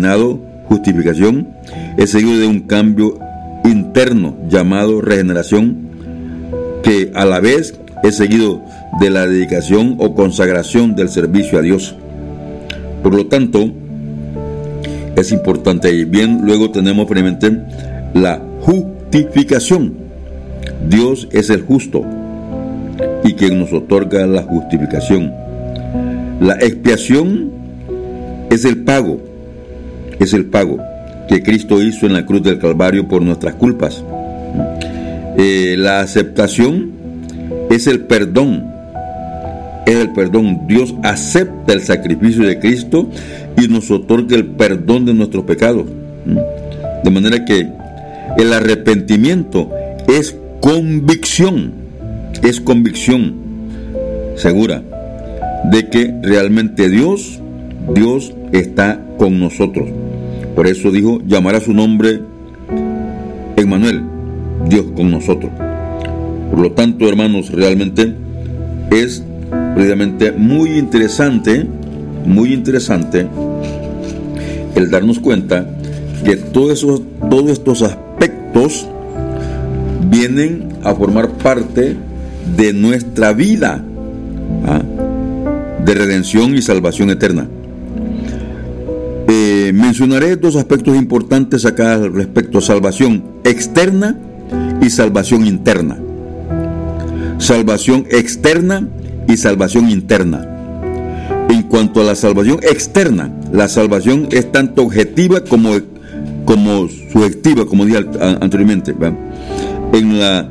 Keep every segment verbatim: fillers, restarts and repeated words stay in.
denominado justificación es seguido de un cambio interno llamado regeneración, que a la vez es seguido de la dedicación o consagración del servicio a Dios. Por lo tanto, es importante. Y bien, luego tenemos previamente la justificación. Dios es el justo y quien nos otorga la justificación. La expiación es el pago, es el pago que Cristo hizo en la cruz del Calvario por nuestras culpas. Eh, la aceptación es el perdón, es el perdón. Dios acepta el sacrificio de Cristo y nos otorga el perdón de nuestros pecados. De manera que el arrepentimiento es convicción, es convicción segura de que realmente Dios, Dios está con nosotros. Por eso dijo, llamará su nombre Emmanuel, Dios con nosotros. Por lo tanto, hermanos, realmente es precisamente muy interesante, muy interesante el darnos cuenta que todos esos, todos estos aspectos vienen a formar parte de nuestra vida, ¿ah? de redención y salvación eterna. Eh, mencionaré dos aspectos importantes acá respecto a salvación externa y salvación interna. Salvación externa y salvación interna. En cuanto a la salvación externa, la salvación es tanto objetiva como, como subjetiva, como dije anteriormente, ¿verdad? En la,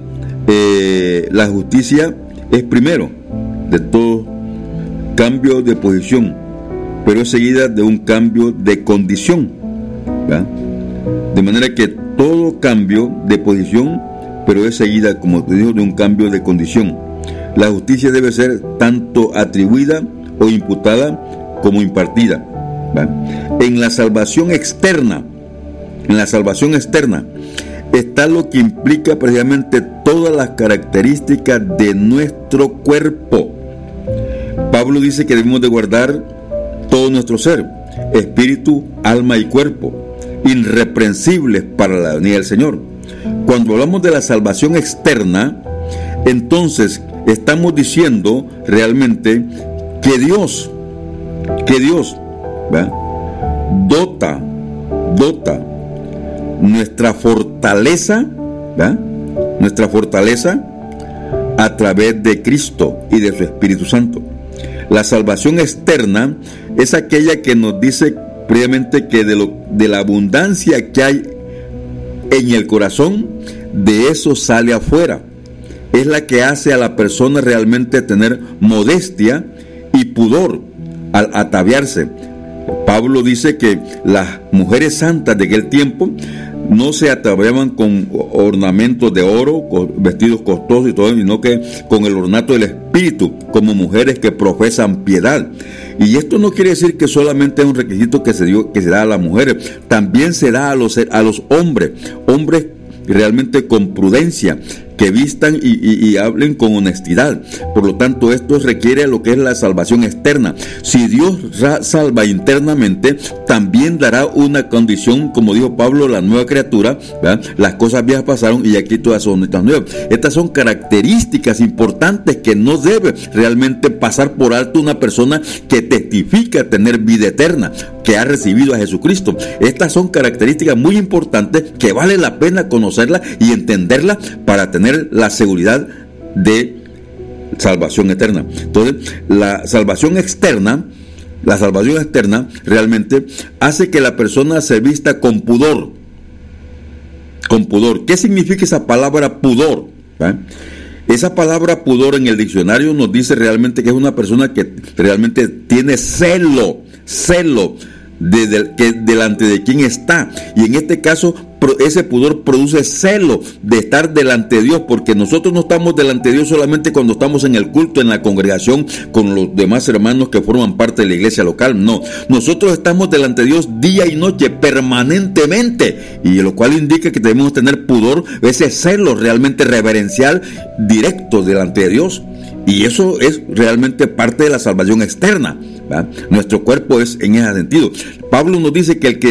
eh, la justicia es primero de todo cambio de posición, pero es seguida de un cambio de condición, ¿verdad? De manera que todo cambio de posición, pero es seguida, como te digo, de un cambio de condición. La justicia debe ser tanto atribuida o imputada como impartida, ¿verdad? En la salvación externa, en la salvación externa está lo que implica precisamente todas las características de nuestro cuerpo. Pablo dice que debemos de guardar todo nuestro ser, espíritu, alma y cuerpo, irreprensibles para la venida del Señor. Cuando hablamos de la salvación externa, entonces estamos diciendo realmente que Dios, que Dios, ¿verdad? dota, dota nuestra fortaleza, ¿verdad? nuestra fortaleza a través de Cristo y de su Espíritu Santo. La salvación externa es aquella que nos dice previamente que de, lo, de la abundancia que hay en el corazón, de eso sale afuera. Es la que hace a la persona realmente tener modestia y pudor al ataviarse. Pablo dice que las mujeres santas de aquel tiempo no se ataviaban con ornamentos de oro, con vestidos costosos y todo, sino que con el ornato del espíritu, como mujeres que profesan piedad. Y esto no quiere decir que solamente es un requisito que se dio, que se da a las mujeres, también se da a los, a los hombres, hombres realmente con prudencia, que vistan y, y, y hablen con honestidad. Por lo tanto, esto requiere lo que es la salvación externa. Si Dios salva internamente, también dará una condición, como dijo Pablo, la nueva criatura, ¿verdad? Las cosas viejas pasaron y aquí todas son estas nuevas. Estas son características importantes que no debe realmente pasar por alto una persona que testifica tener vida eterna, que ha recibido a Jesucristo. Estas son características muy importantes que vale la pena conocerlas y entenderlas para tener la seguridad de salvación eterna. Entonces, la salvación externa, la salvación externa realmente hace que la persona se vista con pudor. Con pudor. ¿Qué significa esa palabra pudor? ¿Eh? Esa palabra pudor en el diccionario nos dice realmente que es una persona que realmente tiene celo, celo de, de, que delante de quien está. Y en este caso, ese pudor produce celo de estar delante de Dios, porque nosotros no estamos delante de Dios solamente cuando estamos en el culto, en la congregación, con los demás hermanos que forman parte de la iglesia local. No, nosotros estamos delante de Dios día y noche, permanentemente, y lo cual indica que debemos tener pudor, ese celo realmente reverencial, directo delante de Dios. Y eso es realmente parte de la salvación externa, ¿verdad? Nuestro cuerpo es en ese sentido. Pablo nos dice que el que